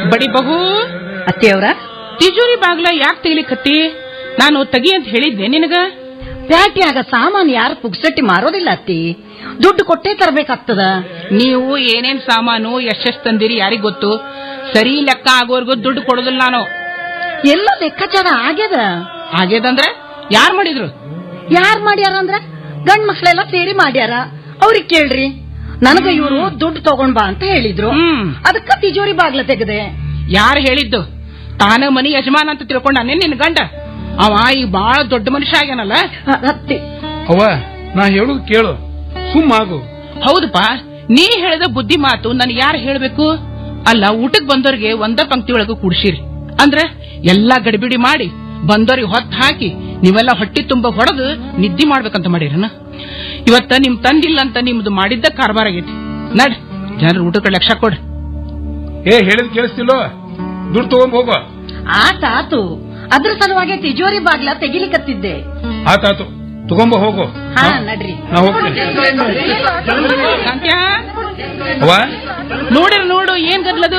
ಬಡಿ ಬಹು ಅತ್ತೆಯವರ ತಿಜೋರಿ ಬಾಗ್ಲ ಯಾಕೆ ತೆಗಿಲಿಕತ್ತಿ? ನಾನು ತೆಗಿ ಅಂತ ಹೇಳಿದ್ದೆ ನಿನಗ. ಪ್ಯಾಟಿಯಾಗ ಸಾಮಾನು ಯಾರು ಪುಗ್ಸಟ್ಟಿ ಮಾರೋದಿಲ್ಲ ಅತ್ತಿ, ದುಡ್ಡು ಕೊಟ್ಟೇ ತರಬೇಕಾಗ್ತದ. ನೀವು ಏನೇನ್ ಸಾಮಾನು ಎಷ್ಟೆಷ್ಟು ತಂದಿರಿ ಯಾರಿಗ್ ಗೊತ್ತು? ಸರಿ ಲೆಕ್ಕ ಆಗೋರ್ಗು ದುಡ್ಡು ಕೊಡೋದಿಲ್ಲ ನಾನು. ಎಲ್ಲ ಲೆಕ್ಕಾಚಾರ ಆಗ್ಯದಂದ್ರೆ ಯಾರ್ ಮಾಡಿದ್ರು? ಯಾರ್ ಮಾಡ್ಯಾರ ಅಂದ್ರ ಗಂಡ್ ಮಕ್ಳೆಲ್ಲ ಸೇರಿ ಮಾಡ್ಯಾರ. ಅವ್ರಿಗೆ ಕೇಳ್ರಿ. ನನಗ ಇವರು ದುಡ್ಡು ತಗೊಂಡ್ ಬಾ ಅಂತ ಹೇಳಿದ್ರು, ಅದಕ್ಕ ತಿಜೋರಿ ಬಾಗ್ಲ ತೆಗದೆ. ಯಾರು ಹೇಳಿದ್ದು? ತಾನ ಮನಿ ಯಜಮಾನ ಅಂತ ತಿಳ್ಕೊಂಡಾನೆ ನಿನ್ ಗಂಡ. ಅವ ಈಗ ಬಾಳ ದೊಡ್ಡ ಮನುಷ್ಯ ಆಗ್ಯಾನಲ್ಲ. ಅತ್ತಿ ಅವ ನಾ ಹೇಳುದು ಕೇಳು, ಸುಮ್ಮಾಗು. ಹೌದಪ್ಪ, ನೀ ಹೇಳಿದ ಬುದ್ಧಿ ಮಾತು ನನ್ ಯಾರು ಹೇಳ್ಬೇಕು? ಅಲ್ಲ, ಊಟಕ್ ಬಂದವ್ರಿಗೆ ಒಂದ ಪಂಕ್ತಿ ಒಳಗ ಕೂಡ್ಸಿರಿ ಅಂದ್ರ ಎಲ್ಲಾ ಗಡಿಬಿಡಿ ಮಾಡಿ ಬಂದವ್ರಿಗೆ ಹೊತ್ತು ಹಾಕಿ ನೀವೆಲ್ಲ ಹೊಟ್ಟಿ ತುಂಬ ಹೊಡೆದು ನಿದ್ದೆ ಮಾಡ್ಬೇಕಂತ ಮಾಡಿರನ. ಇವತ್ತ ನಿಮ್ ತಂದಿಲ್ಲ ಅಂತ ನಿಮ್ದು ಮಾಡಿದ್ದ ಕಾರ್ಬಾರ್ ಆಗೈತಿ. ನಡ್ ಜನರ ಊಟಕ್ಕೆ ಲಕ್ಷ ಕೊಡ್ರಿ. ಹೇಳಿದ್ ಕೇಳಿಸ್ತಿಲ್ಲೋ? ದುಡ್ಡು ತಗೊಂಡ್ ಹೋಗೋ. ಆತಾತು, ಅದ್ರ ಸಲುವಾಗಿ ತಿಜೋರಿ ಬಾಗ್ಲ ತೆಗಿಲಿಕತ್ತಿದ್ದೆ. ಆತಾತು, ತಗೊಂಬ ಹೋಗು. ಹಾ ನಡ್ರಿ. ನಾ ಹೋಗ್ತೇನೆ. ನೋಡು ಏನ್ ಗದ್ಲದು?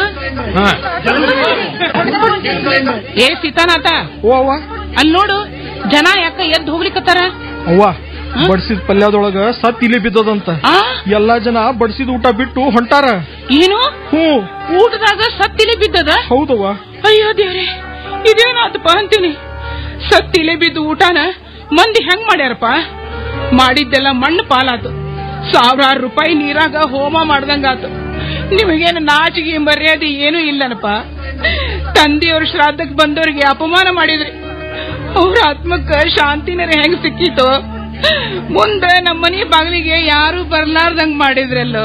ಏ ಸೀತಾನಾಥ, ಅಲ್ಲಿ ನೋಡು, ಜನ ಯಾಕ ಎದ್ದು ಹೋಗ್ಲಿಕ್ಕತ್ತಾರ? ಅವ್ವ, ಬಡ್ಸಿದ ಪಲ್ಯದೊಳಗ ಸತ್ ಇಲಿ ಬಿದ್ದದಂತ. ಎಲ್ಲಾ ಜನ ಬಡ್ಸಿದ ಊಟ ಬಿಟ್ಟು ಹೊಂಟಾರ. ಏನು? ಊಟದಾಗ ಸತ್ತಿಲೆ ಬಿದ್ದದ? ಹೌದವ್ವ. ಅಯ್ಯೋ ದೇವ್ರೆ, ಇದೇನಾತಪ್ಪ ಅಂತೀನಿ. ಸತ್ತಿಲೆ ಬಿದ್ದು ಊಟನ ಮಂದಿ ಹೆಂಗ್ ಮಾಡ್ಯಾರಪ್ಪ? ಮಾಡಿದ್ದೆಲ್ಲ ಮಣ್ಣು ಪಾಲಾತು. ಸಾವಿರಾರು ರೂಪಾಯಿ ನೀರಾಗ ಹೋಮ ಮಾಡ್ದಂಗಾತು. ನಿಮಗೇನು ನಾಚಿಗೆ ಮರ್ಯಾದೆ ಏನೂ ಇಲ್ಲನಪ್ಪ. ತಂದೆಯವ್ರ ಶ್ರಾದ್ದಕ್ಕೆ ಬಂದವ್ರಿಗೆ ಅಪಮಾನ ಮಾಡಿದ್ರಿ. ಅವ್ರ ಆತ್ಮಕ್ಕ ಶಾಂತಿನರ ಹೆಂಗ್ ಸಿಕ್ಕಿತು? ಮುಂದೆ ನಮ್ಮ ಮನೆ ಬಾಗಿಲಿಗೆ ಯಾರು ಬರ್ಲಾರ್ದಂಗ್ ಮಾಡಿದ್ರಲ್ಲೋ.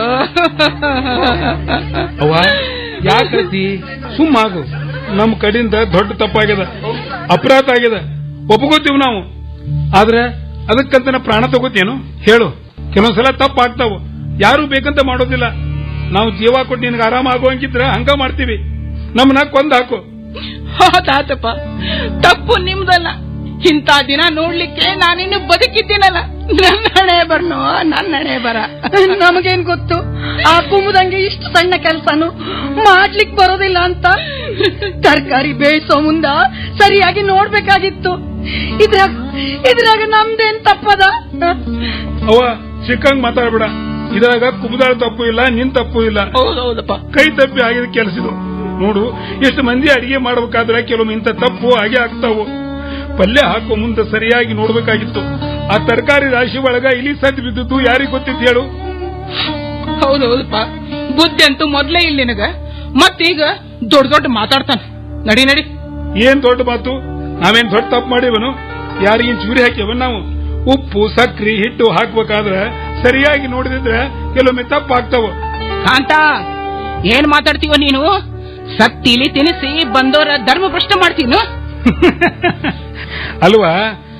ಅವ್ವ ಯಾಕತಿ? ಸುಮ್ಮಾಗು. ನಮ್ ಕಡೆಯಿಂದ ದೊಡ್ಡ ತಪ್ಪಾಗ್ಯದ, ಅಪರಾಧ ಆಗ್ಯದ, ಒಪ್ಪಗೋತೀವಿ ನಾವು. ಆದ್ರೆ ಅದಕ್ಕಂತ ಪ್ರಾಣ ತಗೋತೇನು ಹೇಳು? ಕೆಲವೊಂದ್ಸಲ ತಪ್ಪಾಗ್ತಾವು, ಯಾರು ಬೇಕಂತ ಮಾಡೋದಿಲ್ಲ. ನಾವು ಜೀವ ಕೊಟ್ಟು ನಿನ್ಗೆ ಆರಾಮ ಆಗುವಂಗಿದ್ರ ಹಂಗ ಮಾಡ್ತೀವಿ. ನಮ್ಮನ್ನ ಕೊಂದ್ ಹಾಕು. ಹೌದಾತಪ್ಪ, ತಪ್ಪು ನಿಮ್ದಲ್ಲ. ಇಂಥ ದಿನ ನೋಡ್ಲಿಕ್ಕೆ ನಾನಿನ್ನು ಬದುಕಿದ್ದೀನಲ್ಲ. ನನ್ನ ಹಣೆ ಬರ್ನೋ, ನನ್ನ ಹಣೆ ಬರ. ನಮಗೇನ್ ಗೊತ್ತು, ಆ ಕುಂಬದಂಗೆ ಇಷ್ಟು ಸಣ್ಣ ಕೆಲ್ಸನು ಮಾಡ್ಲಿಕ್ ಬರೋದಿಲ್ಲ ಅಂತ. ತರಕಾರಿ ಬೇಯಿಸೋ ಮುಂದ ಸರಿಯಾಗಿ ನೋಡ್ಬೇಕಾಗಿತ್ತು. ಇದ್ರಾಗ ನಮ್ದೇನ್ ತಪ್ಪದ? ಅವ ಸಿಕ್ಕಂಗ್ ಮಾತಾಡ್ಬೇಡ. ಇದ್ರಾಗ ಕುಬುದಾಳ ತಪ್ಪು ಇಲ್ಲ, ನಿನ್ ತಪ್ಪು ಇಲ್ಲ. ಹೌದೌದಪ್ಪ, ಕೈ ತಪ್ಪಿ ಆಗಿದ ಕೆಲಸದು. ನೋಡು, ಎಷ್ಟು ಮಂದಿ ಅಡಿಗೆ ಮಾಡ್ಬೇಕಾದ್ರೆ ಕೆಲವೊಮ್ಮೆ ಇಂಥ ತಪ್ಪು ಹಾಗೆ ಆಗ್ತಾವು. ಪಲ್ಯ ಹಾಕೋ ಮುಂದೆ ಸರಿಯಾಗಿ ನೋಡ್ಬೇಕಾಗಿತ್ತು. ಆ ತರಕಾರಿ ರಾಶಿ ಒಳಗ ಇಲಿ ಸದ್ದು ಬಿದ್ದದ್ದು ಯಾರಿಗ್ ಗೊತ್ತಿತ್ತು ಹೇಳು? ಹೌದೌದಪ್ಪ, ಬುದ್ಧಿ ಅಂತೂ ಮೊದ್ಲೇ ಇಲ್ಲ ನಿನಗ. ಮತ್ತೀಗ ದೊಡ್ಡ ದೊಡ್ಡ ಮಾತಾಡ್ತಾನ. ನಡಿ ನಡಿ. ಏನ್ ದೊಡ್ಡ ಮಾತು? ನಾವೇನ್ ದೊಡ್ಡ ತಪ್ಪು ಮಾಡಿವನು? ಯಾರಿಗೇನ್ ಚೂರಿ ಹಾಕ್ಯವ ನಾವು? ಉಪ್ಪು ಸಕ್ರಿ ಹಿಟ್ಟು ಹಾಕ್ಬೇಕಾದ್ರೆ ಸರಿಯಾಗಿ ನೋಡಿದ್ರೆ ಕೆಲವೊಮ್ಮೆ ತಪ್ಪು ಆಗ್ತಾವ. ಕಾಂತ, ಏನ್ ಮಾತಾಡ್ತೀವ ನೀನು? ಸತ್ತಿಲಿ ತಿನಿಸಿ ಬಂದವರ ಧರ್ಮ ಭ್ರಷ್ಟ ಮಾಡ್ತೀನು ಅಲ್ವಾ?